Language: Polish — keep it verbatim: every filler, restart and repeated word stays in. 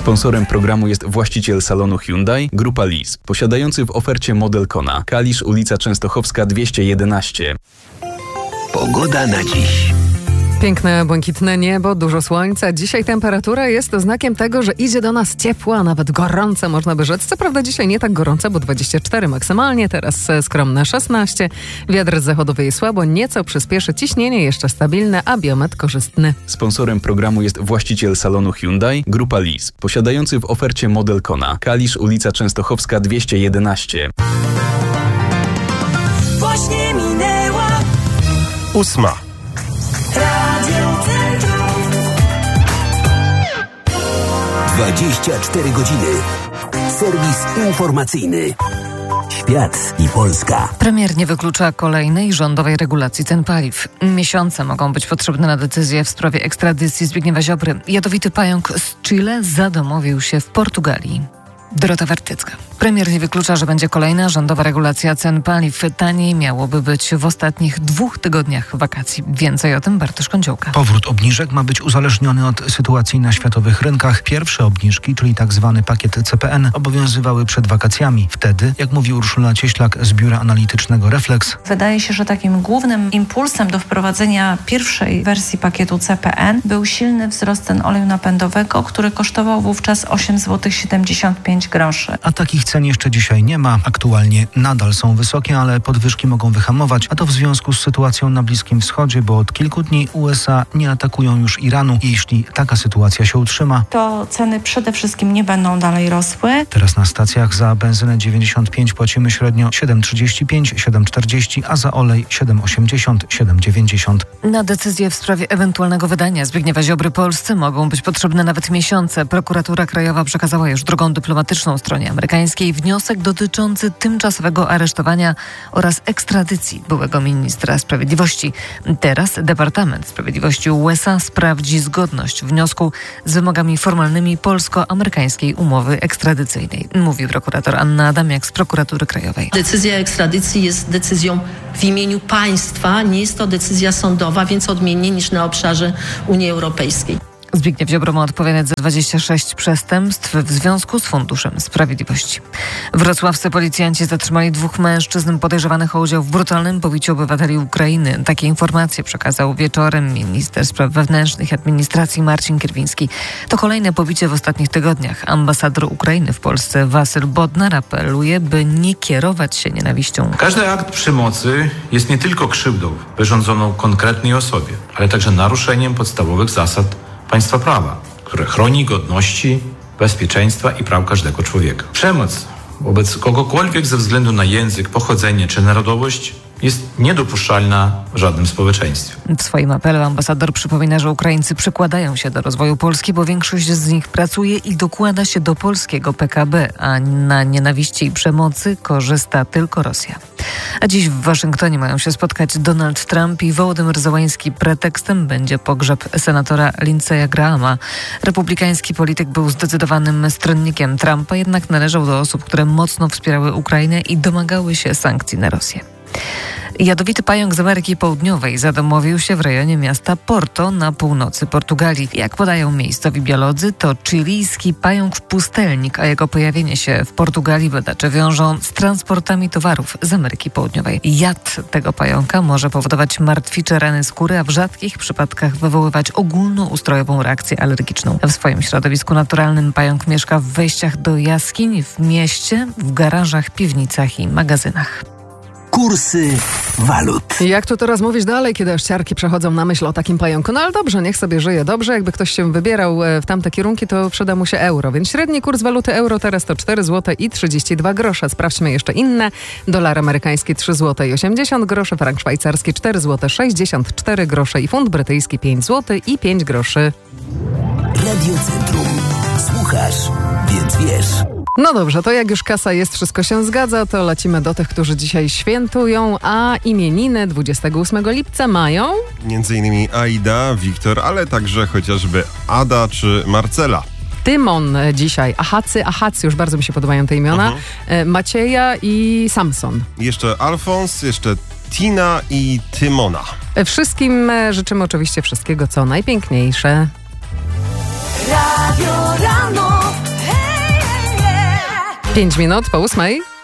Sponsorem programu jest właściciel salonu Hyundai, Grupa Lease, posiadający w ofercie model Kona. Kalisz, ulica Częstochowska dwieście jedenaście. Pogoda na dziś. Piękne, błękitne niebo, dużo słońca. Dzisiaj temperatura jest znakiem tego, że idzie do nas ciepła, nawet gorąca, można by rzec. Co prawda dzisiaj nie tak gorąca, bo dwadzieścia cztery maksymalnie, teraz skromne szesnaście. Wiatr zachodowy jest słabo, nieco przyspieszy, ciśnienie jeszcze stabilne, a biometr korzystny. Sponsorem programu jest właściciel salonu Hyundai, Grupa Lease, posiadający w ofercie model Kona. Kalisz, ulica Częstochowska dwieście jedenaście. Właśnie minęła Ósma. dwadzieścia cztery godziny. Serwis informacyjny. Świat i Polska. Premier nie wyklucza kolejnej rządowej regulacji cen paliw. Miesiące mogą być potrzebne na decyzję w sprawie ekstradycji Zbigniewa Ziobry. Jadowity pająk z Chile zadomowił się w Portugalii. Dorota Wertycka. Premier nie wyklucza, że będzie kolejna rządowa regulacja cen paliw. Taniej miałoby być w ostatnich dwóch tygodniach wakacji. Więcej o tym Bartosz Kądziołka. Powrót obniżek ma być uzależniony od sytuacji na światowych rynkach. Pierwsze obniżki, czyli tak zwany pakiet C P N, obowiązywały przed wakacjami. Wtedy, jak mówi Urszula Cieślak z biura analitycznego Reflex, wydaje się, że takim głównym impulsem do wprowadzenia pierwszej wersji pakietu C P N był silny wzrost cen oleju napędowego, który kosztował wówczas osiem złotych siedemdziesiąt pięć groszy. A takich cen jeszcze dzisiaj nie ma. Aktualnie nadal są wysokie, ale podwyżki mogą wyhamować, a to w związku z sytuacją na Bliskim Wschodzie, bo od kilku dni U S A nie atakują już Iranu. Jeśli taka sytuacja się utrzyma, to ceny przede wszystkim nie będą dalej rosły. Teraz na stacjach za benzynę dziewięćdziesiąt pięć płacimy średnio siedem trzydzieści pięć, siedem czterdzieści, a za olej siedem osiemdziesiąt, siedem dziewięćdziesiąt. Na decyzję w sprawie ewentualnego wydania Zbigniewa Ziobry Polsce mogą być potrzebne nawet miesiące. Prokuratura Krajowa przekazała już drogą dyplomatyczną stronie amerykańskiej wniosek dotyczący tymczasowego aresztowania oraz ekstradycji byłego ministra sprawiedliwości. Teraz Departament Sprawiedliwości U S A sprawdzi zgodność wniosku z wymogami formalnymi polsko-amerykańskiej umowy ekstradycyjnej, mówi prokurator Anna Adamiak z Prokuratury Krajowej. Decyzja o ekstradycji jest decyzją w imieniu państwa, nie jest to decyzja sądowa, więc odmiennie niż na obszarze Unii Europejskiej. Zbigniew Ziobro ma odpowiadać za dwadzieścia sześć przestępstw w związku z Funduszem Sprawiedliwości. Wrocławscy policjanci zatrzymali dwóch mężczyzn podejrzewanych o udział w brutalnym pobiciu obywateli Ukrainy. Takie informacje przekazał wieczorem minister spraw wewnętrznych i administracji Marcin Kierwiński. To kolejne pobicie w ostatnich tygodniach. Ambasador Ukrainy w Polsce Wasyl Bodnar apeluje, by nie kierować się nienawiścią. Każdy akt przemocy jest nie tylko krzywdą wyrządzoną konkretnej osobie, ale także naruszeniem podstawowych zasad państwa prawa, które chroni godności, bezpieczeństwa i praw każdego człowieka. Przemoc wobec kogokolwiek ze względu na język, pochodzenie czy narodowość jest niedopuszczalna w żadnym społeczeństwie. W swoim apelu ambasador przypomina, że Ukraińcy przykładają się do rozwoju Polski, bo większość z nich pracuje i dokłada się do polskiego P K B, a na nienawiści i przemocy korzysta tylko Rosja. A dziś w Waszyngtonie mają się spotkać Donald Trump i Wołodymyr Zełański. Pretekstem będzie pogrzeb senatora Lindsey'a Grahama. Republikański polityk był zdecydowanym stronnikiem Trumpa, jednak należał do osób, które mocno wspierały Ukrainę i domagały się sankcji na Rosję. Jadowity pająk z Ameryki Południowej zadomowił się w rejonie miasta Porto na północy Portugalii. Jak podają miejscowi biolodzy, to chilijski pająk-pustelnik, a jego pojawienie się w Portugalii badacze wiążą z transportami towarów z Ameryki Południowej. Jad tego pająka może powodować martwicze rany skóry, a w rzadkich przypadkach wywoływać ogólnoustrojową reakcję alergiczną. W swoim środowisku naturalnym pająk mieszka w wejściach do jaskiń, w mieście, w garażach, piwnicach i magazynach. Kursy walut. Jak tu teraz mówić dalej, kiedy aż ciarki przechodzą na myśl o takim pająku? No ale dobrze, niech sobie żyje dobrze. Jakby ktoś się wybierał w tamte kierunki, to przyda mu się euro. Więc średni kurs waluty euro teraz to cztery złote i trzydzieści dwa grosze. Sprawdźmy jeszcze inne. Dolar amerykański trzy złote i osiemdziesiąt groszy, frank szwajcarski cztery złote sześćdziesiąt cztery grosze i funt brytyjski pięć złotych i pięć groszy. Radio Centrum. Słuchasz, więc wiesz. No dobrze, to jak już kasa jest, wszystko się zgadza, to lecimy do tych, którzy dzisiaj świętują, a imieniny dwudziestego ósmego lipca mają... Między innymi Aida, Wiktor, ale także chociażby Ada czy Marcela. Tymon dzisiaj, Ahacy, Ahacy, już bardzo mi się podobają te imiona, uh-huh. Macieja i Samson. Jeszcze Alfons, jeszcze Tina i Tymona. Wszystkim życzymy oczywiście wszystkiego, co najpiękniejsze. Radio Rano. Pięć minut po ósmej.